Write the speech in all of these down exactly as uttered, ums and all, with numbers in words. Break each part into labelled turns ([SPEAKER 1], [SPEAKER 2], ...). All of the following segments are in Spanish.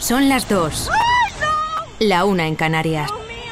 [SPEAKER 1] Son las dos. La una en Canarias.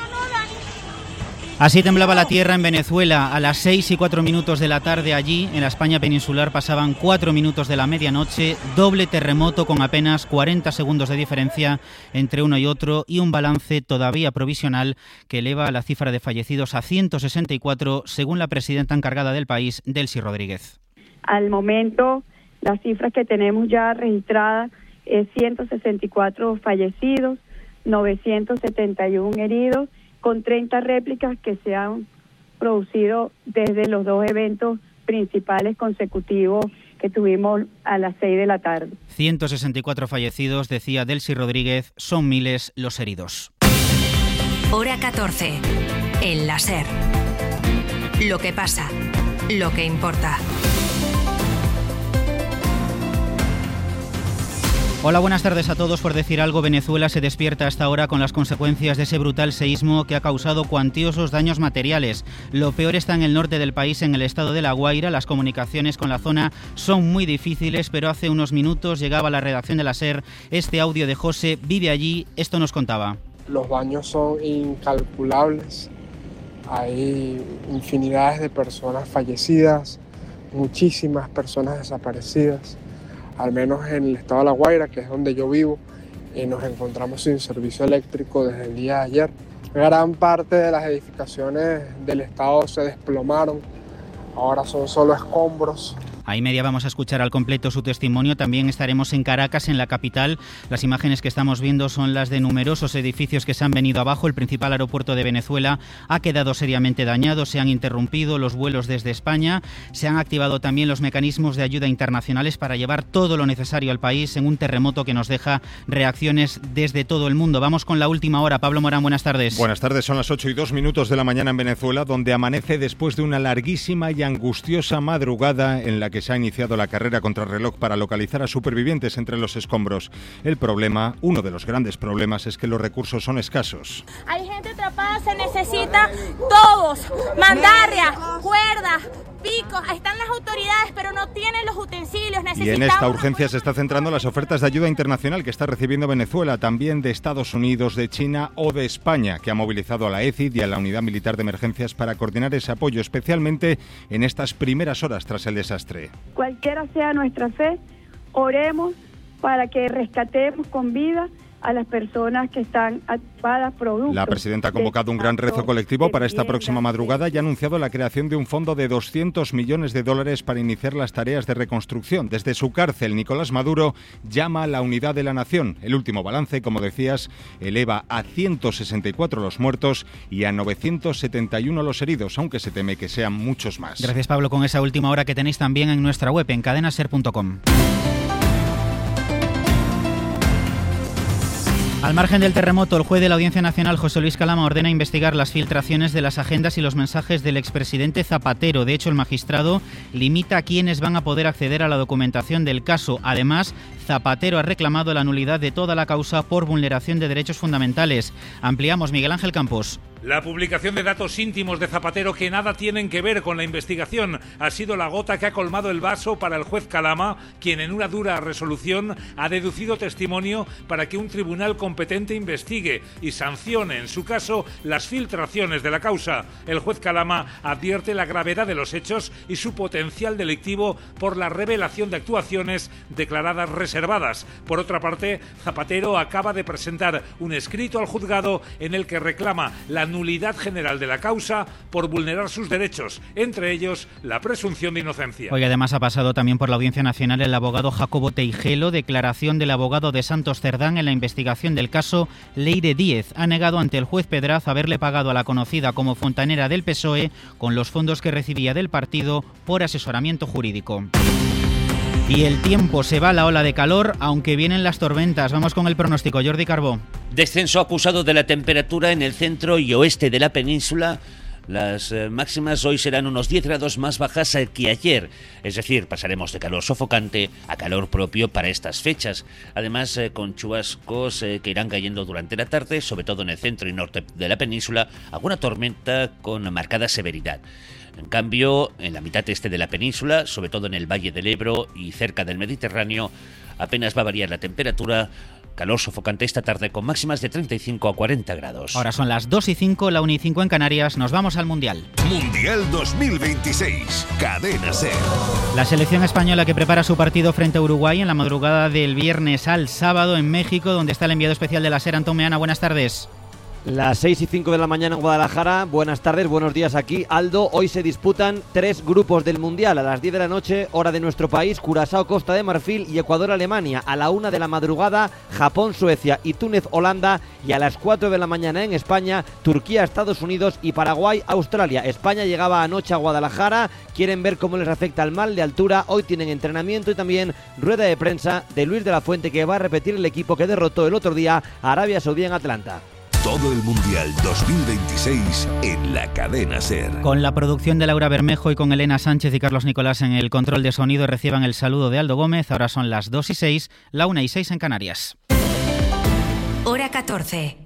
[SPEAKER 2] Así temblaba la tierra en Venezuela. A las seis y cuatro minutos de la tarde allí, en la España peninsular, pasaban cuatro minutos de la medianoche. Doble terremoto con apenas cuarenta segundos de diferencia entre uno y otro y un balance todavía provisional que eleva la cifra de fallecidos a ciento sesenta y cuatro, según la presidenta encargada del país, Delcy Rodríguez.
[SPEAKER 3] Al momento, las cifras que tenemos ya registradas es ciento sesenta y cuatro fallecidos, novecientos setenta y uno heridos, con treinta réplicas que se han producido desde los dos eventos principales consecutivos que tuvimos a las seis de la tarde.
[SPEAKER 2] ciento sesenta y cuatro fallecidos, decía Delcy Rodríguez, son miles los heridos.
[SPEAKER 1] Hora catorce, en la SER. Lo que pasa, lo que importa.
[SPEAKER 2] Hola, buenas tardes a todos. Por decir algo, Venezuela se despierta hasta ahora con las consecuencias de ese brutal seísmo que ha causado cuantiosos daños materiales. Lo peor está en el norte del país, en el estado de La Guaira. Las comunicaciones con la zona son muy difíciles, pero hace unos minutos llegaba a la redacción de la SER este audio de José. Vive allí, esto nos contaba.
[SPEAKER 4] Los daños son incalculables. Hay infinidades de personas fallecidas, muchísimas personas desaparecidas. Al menos en el estado de La Guaira, que es donde yo vivo, eh, nos encontramos sin servicio eléctrico desde el día de ayer. Gran parte de las edificaciones del estado se desplomaron, ahora son solo escombros.
[SPEAKER 2] A y media vamos a escuchar al completo su testimonio. También estaremos en Caracas, en la capital. Las imágenes que estamos viendo son las de numerosos edificios que se han venido abajo. El principal aeropuerto de Venezuela ha quedado seriamente dañado. Se han interrumpido los vuelos desde España. Se han activado también los mecanismos de ayuda internacionales para llevar todo lo necesario al país en un terremoto que nos deja reacciones desde todo el mundo. Vamos con la última hora. Pablo Morán, buenas tardes.
[SPEAKER 5] Buenas tardes. Son las ocho y dos minutos de la mañana en Venezuela, donde amanece después de una larguísima y angustiosa madrugada en la que se ha iniciado la carrera contrarreloj para localizar a supervivientes entre los escombros. El problema, uno de los grandes problemas, es que los recursos son escasos.
[SPEAKER 6] Hay gente atrapada, se necesita todos, mandarria, cuerdas, picos, están las autoridades, pero no tienen los utensilios.
[SPEAKER 5] Y en esta urgencia se está centrando las ofertas de ayuda internacional que está recibiendo Venezuela, también de Estados Unidos, de China o de España, que ha movilizado a la E C I D y a la Unidad Militar de Emergencias para coordinar ese apoyo, especialmente en estas primeras horas tras el desastre.
[SPEAKER 3] Cualquiera sea nuestra fe, oremos para que rescatemos con vida a las personas que están atrapadas producto.
[SPEAKER 5] La presidenta ha convocado un gran rezo colectivo para esta próxima madrugada y ha anunciado la creación de un fondo de doscientos millones de dólares para iniciar las tareas de reconstrucción. Desde su cárcel, Nicolás Maduro llama a la unidad de la nación. El último balance, como decías, eleva a ciento sesenta y cuatro los muertos y a novecientos setenta y uno los heridos, aunque se teme que sean muchos más.
[SPEAKER 2] Gracias, Pablo, con esa última hora que tenéis también en nuestra web, en cadena ser punto com. Al margen del terremoto, el juez de la Audiencia Nacional, José Luis Calama, ordena investigar las filtraciones de las agendas y los mensajes del expresidente Zapatero. De hecho, el magistrado limita a quienes van a poder acceder a la documentación del caso. Además, Zapatero ha reclamado la nulidad de toda la causa por vulneración de derechos fundamentales. Ampliamos, Miguel Ángel Campos.
[SPEAKER 7] La publicación de datos íntimos de Zapatero que nada tienen que ver con la investigación ha sido la gota que ha colmado el vaso para el juez Calama, quien en una dura resolución ha deducido testimonio para que un tribunal competente investigue y sancione, en su caso, las filtraciones de la causa. El juez Calama advierte la gravedad de los hechos y su potencial delictivo por la revelación de actuaciones declaradas reservadas. Por otra parte, Zapatero acaba de presentar un escrito al juzgado en el que reclama la nulidad general de la causa por vulnerar sus derechos, entre ellos la presunción de inocencia.
[SPEAKER 2] Hoy además ha pasado también por la Audiencia Nacional el abogado Jacobo Teijelo. Declaración del abogado de Santos Cerdán en la investigación del caso Leire Díez. Ha negado ante el juez Pedraz haberle pagado a la conocida como fontanera del P S O E con los fondos que recibía del partido por asesoramiento jurídico. Y el tiempo, se va la ola de calor, aunque vienen las tormentas. Vamos con el pronóstico, Jordi Carbó.
[SPEAKER 8] Descenso acusado de la temperatura en el centro y oeste de la península. Las eh, máximas hoy serán unos diez grados más bajas que ayer, es decir, pasaremos de calor sofocante a calor propio para estas fechas. Además, eh, con chubascos eh, que irán cayendo durante la tarde, sobre todo en el centro y norte de la península, alguna tormenta con marcada severidad. En cambio, en la mitad este de la península, sobre todo en el Valle del Ebro y cerca del Mediterráneo, apenas va a variar la temperatura, calor sofocante esta tarde con máximas de treinta y cinco a cuarenta grados.
[SPEAKER 2] Ahora son las dos y cinco, la una y cinco en Canarias. Nos vamos al Mundial.
[SPEAKER 9] Mundial dos mil veintiséis, Cadena SER.
[SPEAKER 2] La selección española que prepara su partido frente a Uruguay en la madrugada del viernes al sábado en México, donde está el enviado especial de la SER, Antón Meana. Buenas tardes.
[SPEAKER 10] Las seis y cinco de la mañana en Guadalajara. Buenas tardes, buenos días aquí, Aldo. Hoy se disputan tres grupos del Mundial. A las diez de la noche, hora de nuestro país, Curazao, Costa de Marfil y Ecuador, Alemania. A la una de la madrugada, Japón, Suecia y Túnez, Holanda. Y a las cuatro de la mañana en España, Turquía, Estados Unidos y Paraguay, Australia. España llegaba anoche a Guadalajara. Quieren ver cómo les afecta el mal de altura. Hoy tienen entrenamiento y también rueda de prensa de Luis de la Fuente, que va a repetir el equipo que derrotó el otro día a Arabia Saudí en Atlanta.
[SPEAKER 9] Todo el Mundial dos mil veintiséis en la Cadena SER.
[SPEAKER 2] Con la producción de Laura Bermejo y con Elena Sánchez y Carlos Nicolás en el control de sonido, reciban el saludo de Aldo Gómez. Ahora son las dos y seis, la una y seis en Canarias.
[SPEAKER 1] Hora catorce.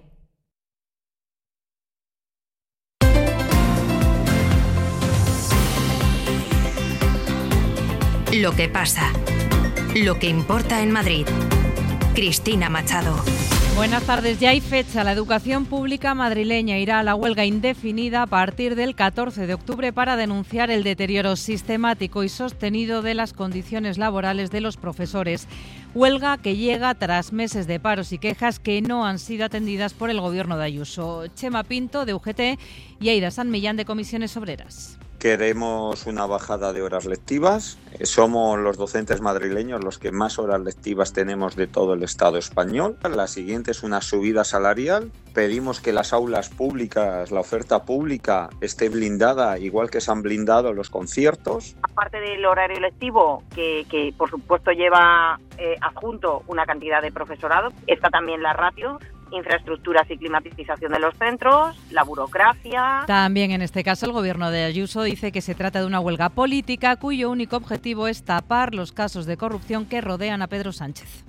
[SPEAKER 1] Lo que pasa. Lo que importa en Madrid. Cristina Machado.
[SPEAKER 11] Buenas tardes. Ya hay fecha. La educación pública madrileña irá a la huelga indefinida a partir del catorce de octubre para denunciar el deterioro sistemático y sostenido de las condiciones laborales de los profesores. Huelga que llega tras meses de paros y quejas que no han sido atendidas por el gobierno de Ayuso. Chema Pinto, de U G T, y Aida San Millán, de Comisiones Obreras.
[SPEAKER 12] Queremos una bajada de horas lectivas. Somos los docentes madrileños los que más horas lectivas tenemos de todo el Estado español. La siguiente es una subida salarial. Pedimos que las aulas públicas, la oferta pública, esté blindada, igual que se han blindado los conciertos.
[SPEAKER 13] Aparte del horario lectivo, que, que por supuesto lleva eh, adjunto una cantidad de profesorado, está también la ratio, infraestructuras y climatización de los centros, la burocracia.
[SPEAKER 11] También en este caso el gobierno de Ayuso dice que se trata de una huelga política cuyo único objetivo es tapar los casos de corrupción que rodean a Pedro Sánchez.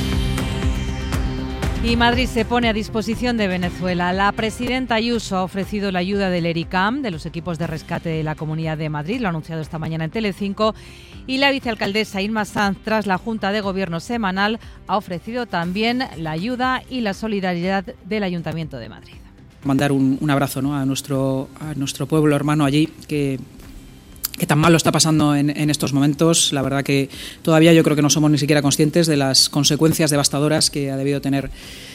[SPEAKER 11] Y Madrid se pone a disposición de Venezuela. La presidenta Ayuso ha ofrecido la ayuda del ERICAM, de los equipos de rescate de la Comunidad de Madrid, lo ha anunciado esta mañana en Telecinco, y la vicealcaldesa Irma Sanz, tras la Junta de Gobierno semanal, ha ofrecido también la ayuda y la solidaridad del Ayuntamiento de Madrid.
[SPEAKER 14] Mandar un, un abrazo, ¿no?, a nuestro, a nuestro pueblo hermano allí, que... que tan mal lo está pasando en, en estos momentos. La verdad que todavía yo creo que no somos ni siquiera conscientes de las consecuencias devastadoras que ha debido tener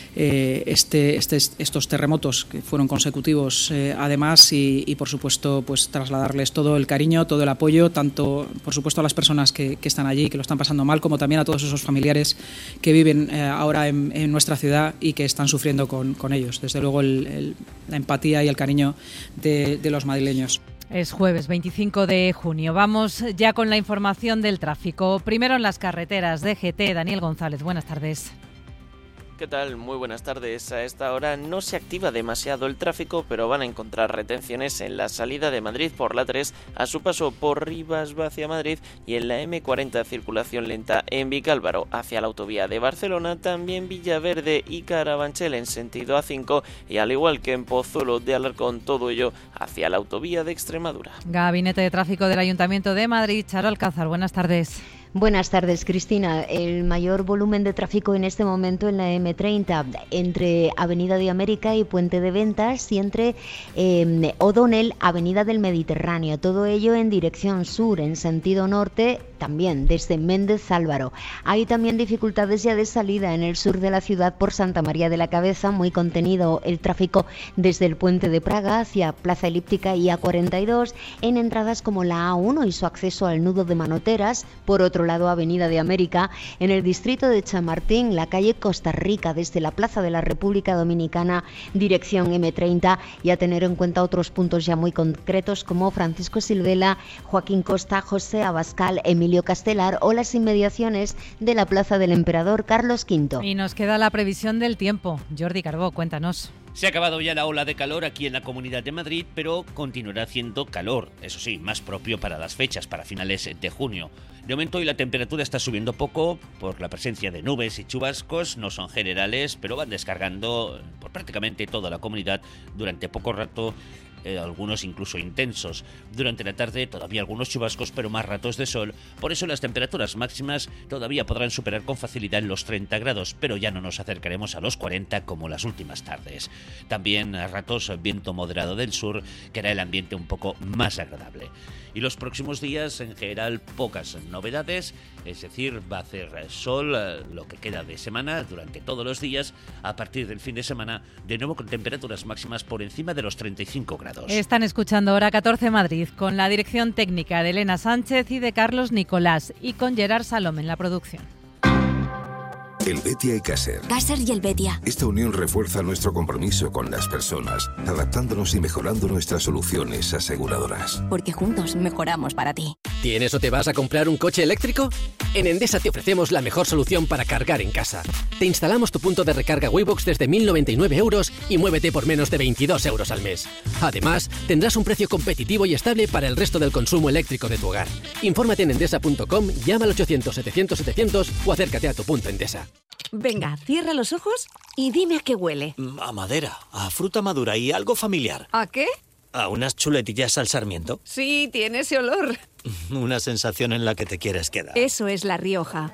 [SPEAKER 14] eh, este, este, estos terremotos que fueron consecutivos eh, además y, y por supuesto pues trasladarles todo el cariño, todo el apoyo, tanto por supuesto a las personas que, que están allí, que lo están pasando mal, como también a todos esos familiares que viven eh, ahora en, en nuestra ciudad y que están sufriendo con, con ellos. Desde luego el, el, la empatía y el cariño de, de los madrileños.
[SPEAKER 11] Es jueves veinticinco de junio. Vamos ya con la información del tráfico. Primero en las carreteras. D G T, Daniel González, buenas tardes.
[SPEAKER 15] ¿Qué tal? Muy buenas tardes. A esta hora no se activa demasiado el tráfico, pero van a encontrar retenciones en la salida de Madrid por la tres, a su paso por Rivas hacia Madrid, y en la eme cuarenta circulación lenta en Vicálvaro hacia la autovía de Barcelona, también Villaverde y Carabanchel en sentido A cinco, y al igual que en Pozuelo de Alarcón, todo ello hacia la autovía de Extremadura.
[SPEAKER 11] Gabinete de Tráfico del Ayuntamiento de Madrid, Charo Alcázar, buenas tardes.
[SPEAKER 16] Buenas tardes, Cristina. El mayor volumen de tráfico en este momento en la eme treinta, entre Avenida de América y Puente de Ventas, y entre eh, O'Donnell, Avenida del Mediterráneo. Todo ello en dirección sur, en sentido norte, también desde Méndez Álvaro. Hay también dificultades ya de salida en el sur de la ciudad por Santa María de la Cabeza, muy contenido el tráfico desde el Puente de Praga hacia Plaza Elíptica y A cuarenta y dos, en entradas como la A uno y su acceso al nudo de Manoteras. Por otro lado, Avenida de América, en el distrito de Chamartín, la calle Costa Rica, desde la Plaza de la República Dominicana, dirección eme treinta, y a tener en cuenta otros puntos ya muy concretos como Francisco Silvela, Joaquín Costa, José Abascal, Emilio Castelar o las inmediaciones de la Plaza del Emperador Carlos quinto.
[SPEAKER 11] Y nos queda la previsión del tiempo. Jordi Carbó, cuéntanos.
[SPEAKER 8] Se ha acabado ya la ola de calor aquí en la Comunidad de Madrid, pero continuará haciendo calor, eso sí, más propio para las fechas, para finales de junio. De momento hoy la temperatura está subiendo poco por la presencia de nubes y chubascos, no son generales, pero van descargando por prácticamente toda la comunidad durante poco rato eh, algunos incluso intensos. Durante la tarde todavía algunos chubascos, pero más ratos de sol. Por eso las temperaturas máximas todavía podrán superar con facilidad los treinta grados, pero ya no nos acercaremos a los cuarenta como las últimas tardes. También a ratos viento moderado del sur, que hará el ambiente un poco más agradable. Y los próximos días, en general, pocas novedades, es decir, va a hacer sol eh, lo que queda de semana durante todos los días. A partir del fin de semana, de nuevo con temperaturas máximas por encima de los treinta y cinco grados.
[SPEAKER 11] Están escuchando Hora catorce Madrid, con la dirección técnica de Elena Sánchez y de Carlos Nicolás, y con Gerard Salom en la producción.
[SPEAKER 9] Helvetia y Caser.
[SPEAKER 17] Caser y Helvetia.
[SPEAKER 9] Esta unión refuerza nuestro compromiso con las personas, adaptándonos y mejorando nuestras soluciones aseguradoras.
[SPEAKER 17] Porque juntos mejoramos para ti.
[SPEAKER 18] ¿Tienes o te vas a comprar un coche eléctrico? En Endesa te ofrecemos la mejor solución para cargar en casa. Te instalamos tu punto de recarga Waybox desde mil noventa y nueve euros y muévete por menos de veintidós euros al mes. Además, tendrás un precio competitivo y estable para el resto del consumo eléctrico de tu hogar. Infórmate en endesa punto com, llama al ochocientos setecientos setecientos o acércate a tu punto Endesa.
[SPEAKER 19] Venga, cierra los ojos y dime a qué huele.
[SPEAKER 20] A madera, a fruta madura y algo familiar.
[SPEAKER 19] ¿A qué?
[SPEAKER 20] ¿A unas chuletillas al sarmiento?
[SPEAKER 19] Sí, tiene ese olor.
[SPEAKER 20] Una sensación en la que te quieres quedar.
[SPEAKER 19] Eso es La Rioja.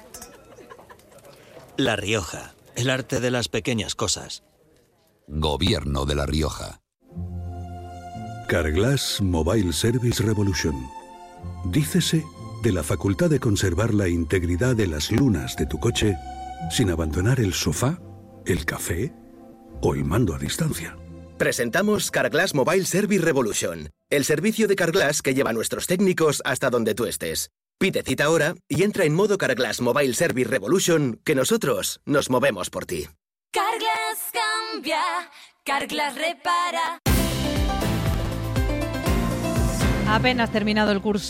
[SPEAKER 20] La Rioja, el arte de las pequeñas cosas.
[SPEAKER 9] Gobierno de La Rioja.
[SPEAKER 21] Carglass Mobile Service Revolution. Dícese de la facultad de conservar la integridad de las lunas de tu coche sin abandonar el sofá, el café o el mando a distancia.
[SPEAKER 22] Presentamos Carglass Mobile Service Revolution, el servicio de Carglass que lleva a nuestros técnicos hasta donde tú estés. Pide cita ahora y entra en modo Carglass Mobile Service Revolution, que nosotros nos movemos por ti.
[SPEAKER 23] Carglass cambia, Carglass repara.
[SPEAKER 11] Apenas terminado el curso